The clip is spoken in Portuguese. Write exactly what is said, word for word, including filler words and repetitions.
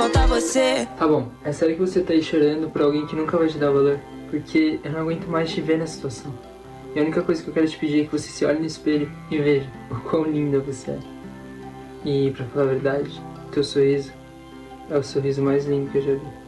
falta você. Tá bom, é sério que você tá aí chorando por alguém que nunca vai te dar valor? Porque eu não aguento mais te ver nessa situação. E a única coisa que eu quero te pedir é que você se olhe no espelho e veja o quão linda você é. E pra falar a verdade, teu sorriso é o sorriso mais lindo que eu já vi.